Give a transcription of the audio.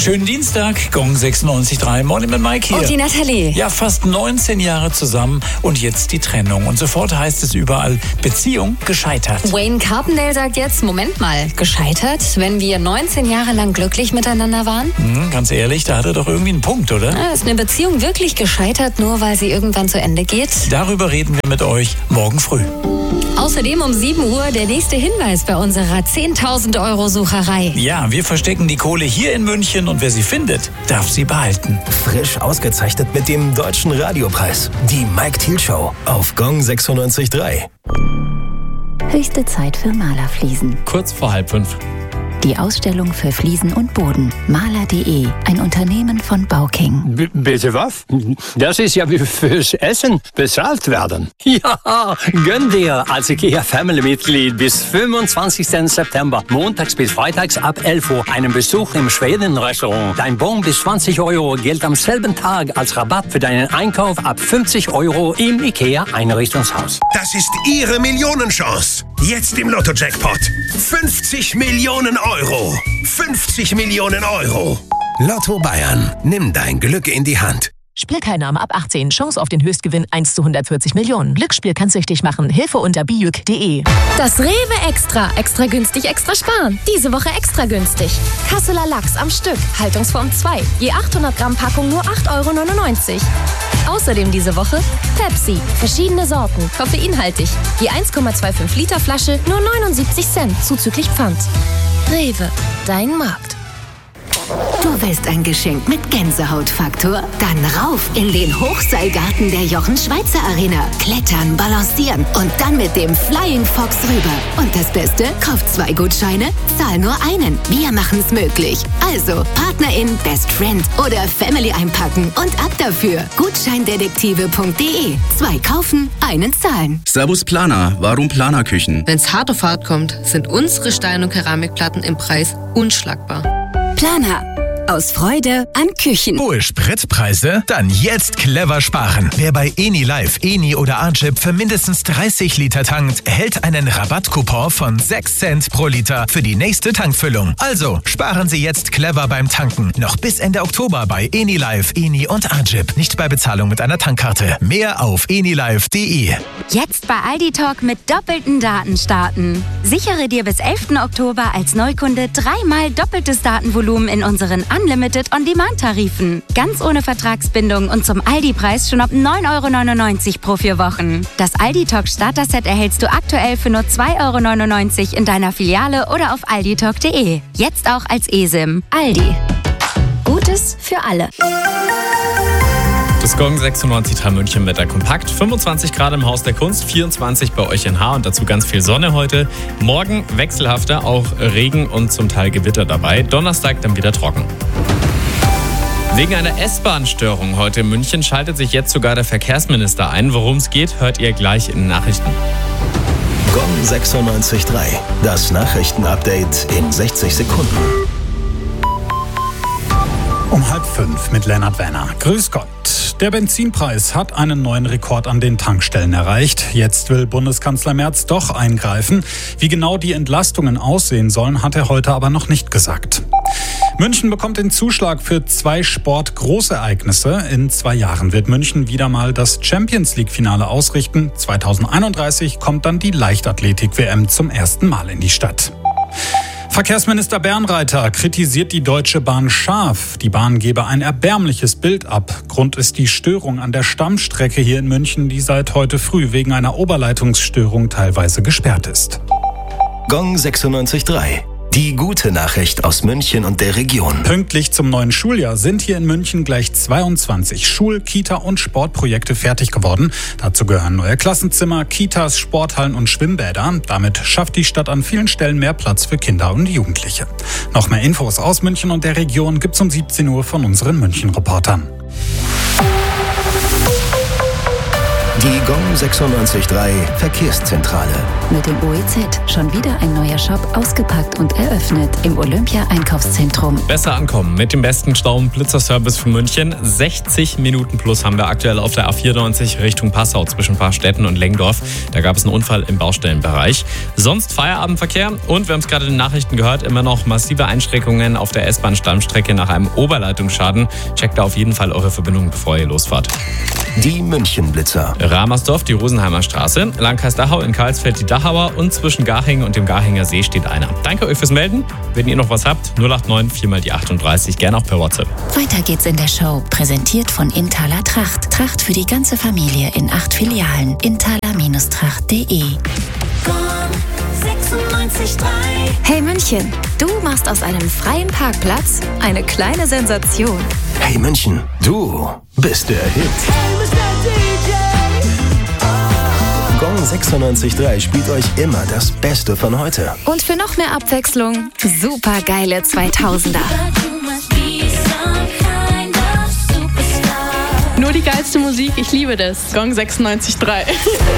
Schönen Dienstag, Gong 96.3, Morning mit Mike hier. Und die Nathalie. Ja, fast 19 Jahre zusammen und jetzt die Trennung. Und sofort heißt es überall, Beziehung gescheitert. Wayne Carpendale sagt jetzt, Moment mal, gescheitert, wenn wir 19 Jahre lang glücklich miteinander waren? Ganz ehrlich, da hat er doch irgendwie einen Punkt, oder? Ja, ist eine Beziehung wirklich gescheitert, nur weil sie irgendwann zu Ende geht? Darüber reden wir mit euch morgen früh. Außerdem um 7 Uhr der nächste Hinweis bei unserer 10.000 Euro Sucherei. Ja, wir verstecken die Kohle hier in München und wer sie findet, darf sie behalten. Frisch ausgezeichnet mit dem Deutschen Radiopreis. Die Mike Thiel Show auf Gong 96.3. Höchste Zeit für Malerfliesen. Kurz vor 4:30. Die Ausstellung für Fliesen und Boden. Maler.de, ein Unternehmen von Bauking. Bitte was? Das ist ja wie fürs Essen bezahlt werden. Ja, gönn dir als IKEA-Family-Mitglied bis 25. September, montags bis freitags ab 11 Uhr, einen Besuch im Schweden-Restaurant. Dein Bon bis 20 Euro gilt am selben Tag als Rabatt für deinen Einkauf ab 50 Euro im IKEA-Einrichtungshaus. Das ist Ihre Millionenchance. Jetzt im Lotto-Jackpot. 50 Millionen Euro. 50 Millionen Euro. Lotto Bayern. Nimm dein Glück in die Hand. Spielteilnahme ab 18. Chance auf den Höchstgewinn 1 zu 140 Millionen. Glücksspiel kann süchtig machen. Hilfe unter bijuk.de. Das Rewe Extra. Extra günstig, extra sparen. Diese Woche extra günstig. Kasseler Lachs am Stück. Haltungsform 2. Je 800 Gramm Packung nur 8,99 €. Außerdem diese Woche Pepsi. Verschiedene Sorten. Koffeinhaltig. Je 1,25 Liter Flasche nur 79 Cent. Zuzüglich Pfand. Rewe. Dein Markt. Du willst ein Geschenk mit Gänsehautfaktor? Dann rauf in den Hochseilgarten der Jochen-Schweizer Arena. Klettern, balancieren und dann mit dem Flying Fox rüber. Und das Beste? Kauf 2 Gutscheine, zahl nur einen. Wir machen's möglich. Also PartnerIn, Best Friend oder Family einpacken und ab dafür. Gutscheindetektive.de. 2 kaufen, einen zahlen. Servus Planer, warum Planerküchen? Wenn's hart auf hart kommt, sind unsere Stein- und Keramikplatten im Preis unschlagbar. Planer. Aus Freude an Küchen. Hohe Spritpreise? Dann jetzt clever sparen. Wer bei Eni Live, Eni oder Archip für mindestens 30 Liter tankt, erhält einen Rabattcoupon von 6 Cent pro Liter für die nächste Tankfüllung. Also sparen Sie jetzt clever beim Tanken. Noch bis Ende Oktober bei Eni Live, Eni und Archip. Nicht bei Bezahlung mit einer Tankkarte. Mehr auf enilive.de. Jetzt bei Aldi Talk mit doppelten Daten starten. Sichere dir bis 11. Oktober als Neukunde 3-mal doppeltes Datenvolumen in unseren Unlimited On-Demand-Tarifen. Ganz ohne Vertragsbindung und zum Aldi-Preis schon ab 9,99 € pro 4 Wochen. Das Aldi Talk Starter-Set erhältst du aktuell für nur 2,99 € in deiner Filiale oder auf alditalk.de. Jetzt auch als eSIM. Aldi. Gutes für alle. Das Gong 96.3 München mit der Kompakt. 25 Grad im Haus der Kunst, 24 bei euch in Haar und dazu ganz viel Sonne heute. Morgen wechselhafter, auch Regen und zum Teil Gewitter dabei. Donnerstag dann wieder trocken. Wegen einer S-Bahn-Störung heute in München schaltet sich jetzt sogar der Verkehrsminister ein. Worum es geht, hört ihr gleich in den Nachrichten. Gong 96.3. Das Nachrichtenupdate in 60 Sekunden. Um 4:30 mit Lennart Werner. Grüß Gott. Der Benzinpreis hat einen neuen Rekord an den Tankstellen erreicht. Jetzt will Bundeskanzler Merz doch eingreifen. Wie genau die Entlastungen aussehen sollen, hat er heute aber noch nicht gesagt. München bekommt den Zuschlag für 2 Sport-Großereignisse. In 2 Jahren wird München wieder mal das Champions-League-Finale ausrichten. 2031 kommt dann die Leichtathletik-WM zum ersten Mal in die Stadt. Verkehrsminister Bernreiter kritisiert die Deutsche Bahn scharf. Die Bahn gebe ein erbärmliches Bild ab. Grund ist die Störung an der Stammstrecke hier in München, die seit heute früh wegen einer Oberleitungsstörung teilweise gesperrt ist. Gong 96.3. Die gute Nachricht aus München und der Region. Pünktlich zum neuen Schuljahr sind hier in München gleich 22 Schul-, Kita- und Sportprojekte fertig geworden. Dazu gehören neue Klassenzimmer, Kitas, Sporthallen und Schwimmbäder. Damit schafft die Stadt an vielen Stellen mehr Platz für Kinder und Jugendliche. Noch mehr Infos aus München und der Region gibt's um 17 Uhr von unseren München-Reportern. Die Gong 96.3 Verkehrszentrale. Mit dem OEZ schon wieder ein neuer Shop ausgepackt und eröffnet im Olympia-Einkaufszentrum. Besser ankommen mit dem besten Stau- und Blitzerservice für München. 60 Minuten plus haben wir aktuell auf der A94 Richtung Passau zwischen Paarstetten und Lengdorf. Da gab es einen Unfall im Baustellenbereich. Sonst Feierabendverkehr und wir haben es gerade in den Nachrichten gehört, immer noch massive Einschränkungen auf der S-Bahn-Stammstrecke nach einem Oberleitungsschaden. Checkt da auf jeden Fall eure Verbindung, bevor ihr losfahrt. Die München-Blitzer. Ramersdorf, die Rosenheimer Straße, Landkreis-Dachau in Karlsfeld die Dachauer und zwischen Garching und dem Garchinger See steht einer. Danke euch fürs Melden. Wenn ihr noch was habt, 089 4 mal die 38, gerne auch per WhatsApp. Weiter geht's in der Show, präsentiert von Inthaler Tracht. Tracht für die ganze Familie in 8 Filialen. Inthaler-Tracht.de. Hey München, du machst aus einem freien Parkplatz eine kleine Sensation. Hey München, du bist der Hit. Gong 96.3 spielt euch immer das Beste von heute. Und für noch mehr Abwechslung, super geile 2000er. Nur die geilste Musik, ich liebe das. Gong 96.3.